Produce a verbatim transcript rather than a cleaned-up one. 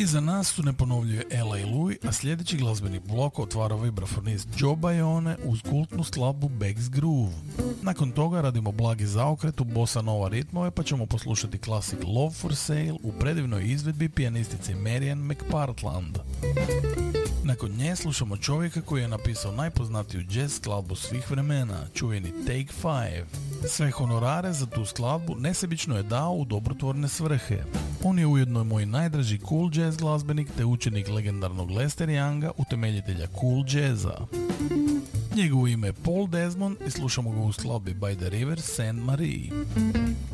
Iza nas su neponovljive Ella i Louie, a sljedeći glazbeni blok otvara vibrafonist Joe Baione uz kultnu skladbu Beck's Groove. Nakon toga radimo blagi zaokret u bossa nova ritmove, pa ćemo poslušati klasik Love for Sale u predivnoj izvedbi pijanistice Marian McPartland. Nakon nje slušamo čovjeka koji je napisao najpoznatiju jazz skladbu svih vremena, čuveni Take Five. Sve honorare za tu skladbu nesebično je dao u dobrotvorne svrhe. On je ujedno moj najdraži cool jazz glazbenik te učenik legendarnog Lester Younga, utemeljitelja cool jazza. Njegovo ime je Paul Desmond i slušamo ga u skladbi By the River Saint Marie.